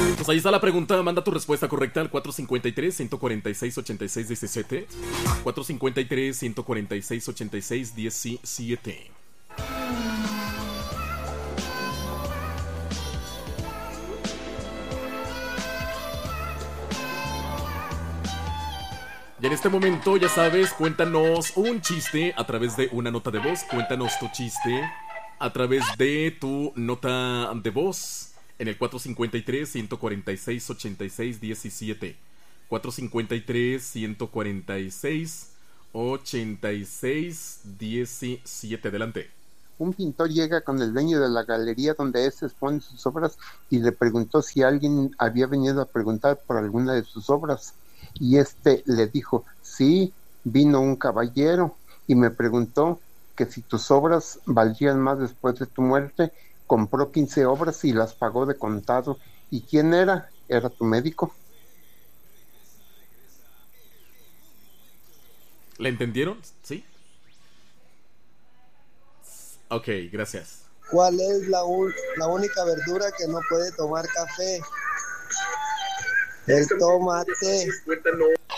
Pues ahí está la pregunta, manda tu respuesta correcta al 453-146-8617. 453-146-8617. Y en este momento, ya sabes, cuéntanos un chiste a través de una nota de voz. Cuéntanos tu chiste a través de tu nota de voz en el 453-146-8617. 453-146-8617. Adelante. Un pintor llega con el dueño de la galería donde éste expone sus obras y le preguntó si alguien había venido a preguntar por alguna de sus obras. Y este le dijo, sí, vino un caballero y me preguntó que si tus obras valdrían más después de tu muerte. Compró 15 obras y las pagó de contado. ¿Y quién era? Era tu médico. ¿Le entendieron? ¿Sí? Ok, gracias. ¿Cuál es la única verdura que no puede tomar café? El tomate.